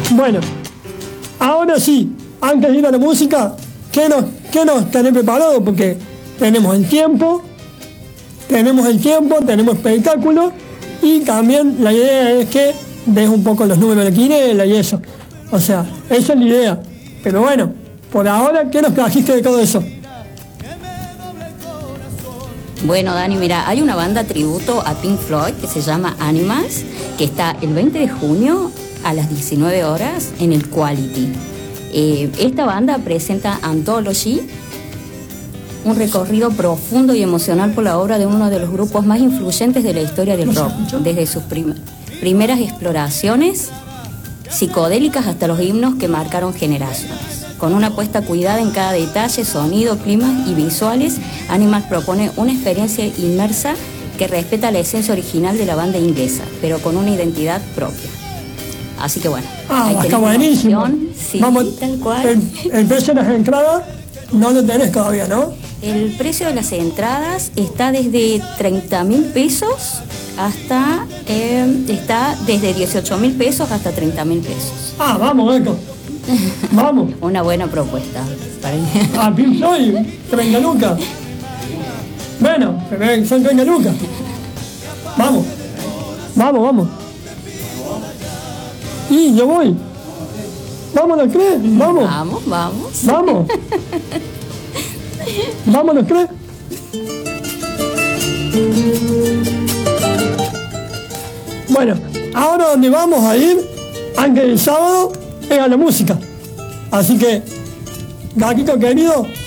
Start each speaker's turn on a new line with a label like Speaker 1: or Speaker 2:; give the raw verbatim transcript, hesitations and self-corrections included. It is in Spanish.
Speaker 1: Bueno, ahora sí, antes de ir a la música, ¿qué nos, qué nos tenés preparado? Porque tenemos el tiempo, tenemos el tiempo, tenemos espectáculo y también la idea es que des un poco los números de quinela y eso. O sea, esa es la idea. Pero bueno, por ahora, ¿qué nos trajiste de todo eso?
Speaker 2: Bueno, Dani, mira, hay una banda tributo a Pink Floyd que se llama Animals, que está el veinte de junio a las diecinueve horas en el Quality. Eh, esta banda presenta Anthology, un recorrido profundo y emocional por la obra de uno de los grupos más influyentes de la historia del rock, desde sus prim- primeras exploraciones psicodélicas hasta los himnos que marcaron generaciones. Con una apuesta cuidada en cada detalle, sonido, clima y visuales, Animals propone una experiencia inmersa que respeta la esencia original de la banda inglesa, pero con una identidad propia. Así que bueno,
Speaker 1: ah, está buenísimo.
Speaker 2: Sí,
Speaker 1: vamos,
Speaker 2: tal cual.
Speaker 1: El, el precio de las entradas no lo tenés todavía, ¿no?
Speaker 2: El precio de las entradas está desde treinta mil pesos hasta, eh, está desde dieciocho mil pesos hasta treinta mil pesos.
Speaker 1: Ah, vamos, Eco. Vamos.
Speaker 2: Una buena propuesta. Para...
Speaker 1: Ah, Pink Floyd, treinta lucas. Bueno, son treinta lucas. Vamos. Vamos, vamos. Y yo voy. Vamos, ¿los crees? Vamos.
Speaker 2: Vamos, vamos.
Speaker 1: Vamos. Vamos, ¿los crees? Bueno, ahora donde vamos a ir, antes del sábado, es a la música. Así que, gatito querido,